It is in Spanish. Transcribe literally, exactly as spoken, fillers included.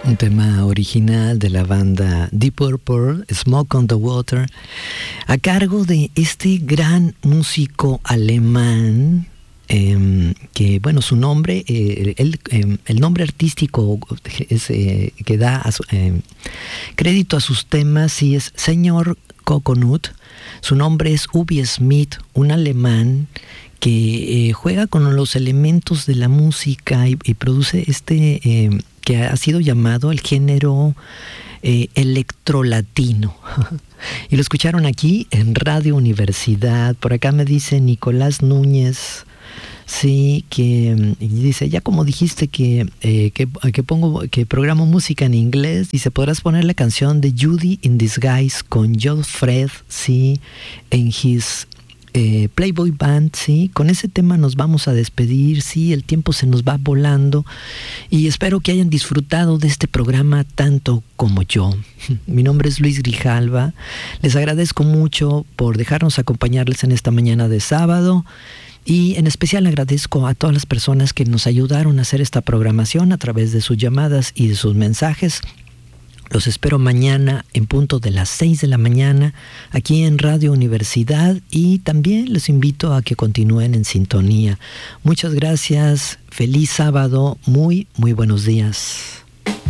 Un tema original de la banda Deep Purple, Smoke on the Water, a cargo de este gran músico alemán, eh, que bueno, su nombre, eh, el, eh, el nombre artístico es, eh, que da a su, eh, crédito a sus temas, sí, es Señor Coconut. Su nombre es Ubi Smith, un alemán que eh, juega con los elementos de la música y, y produce este... Eh, que ha sido llamado el género eh, electrolatino. Y lo escucharon aquí en Radio Universidad. Por acá me dice Nicolás Núñez, sí, que y dice, ya como dijiste que, eh, que, que pongo, que programo música en inglés, dice, podrás poner la canción de Judy in Disguise con Joe Fred, sí, en his... Eh, Playboy Band, sí, con ese tema nos vamos a despedir, sí, el tiempo se nos va volando y espero que hayan disfrutado de este programa tanto como yo. Mi nombre es Luis Grijalva, les agradezco mucho por dejarnos acompañarles en esta mañana de sábado y en especial agradezco a todas las personas que nos ayudaron a hacer esta programación a través de sus llamadas y de sus mensajes. Los espero mañana en punto de las seis de la mañana aquí en Radio Universidad y también les invito a que continúen en sintonía. Muchas gracias, feliz sábado, muy, muy buenos días.